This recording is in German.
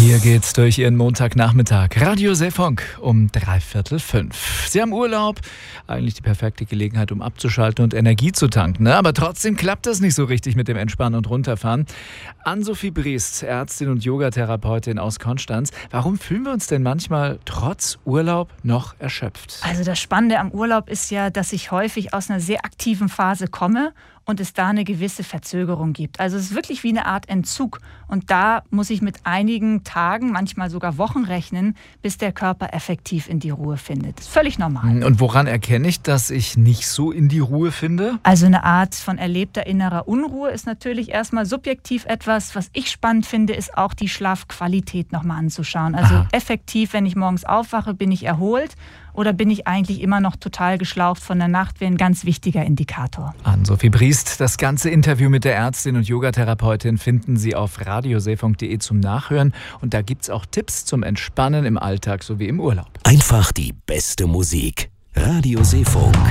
Hier geht's durch Ihren Montagnachmittag. Radio Seefunk um 4:45. Sie haben Urlaub, eigentlich die perfekte Gelegenheit, um abzuschalten und Energie zu tanken. Ne? Aber trotzdem klappt das nicht so richtig mit dem Entspannen und Runterfahren. Ann-Sophie Briest, Ärztin und Yogatherapeutin aus Konstanz. Warum fühlen wir uns denn manchmal trotz Urlaub noch erschöpft? Also das Spannende am Urlaub ist ja, dass ich häufig aus einer sehr aktiven Phase komme und es da eine gewisse Verzögerung gibt. Also es ist wirklich wie eine Art Entzug. Und da muss ich mit einigen Tagen, manchmal sogar Wochen rechnen, bis der Körper effektiv in die Ruhe findet. Das ist völlig normal. Und woran erkenne ich, dass ich nicht so in die Ruhe finde? Also eine Art von erlebter innerer Unruhe ist natürlich erstmal subjektiv etwas. Was ich spannend finde, ist auch die Schlafqualität nochmal anzuschauen. Also effektiv, wenn ich morgens aufwache, bin ich erholt oder bin ich eigentlich immer noch total geschlaucht von der Nacht, wäre ein ganz wichtiger Indikator. Ann-Sophie Briest, das ganze Interview mit der Ärztin und Yogatherapeutin finden Sie auf radioseefunk.de zum Nachhören. Und da gibt's auch Tipps zum Entspannen im Alltag sowie im Urlaub. Einfach die beste Musik. Radio Seefunk.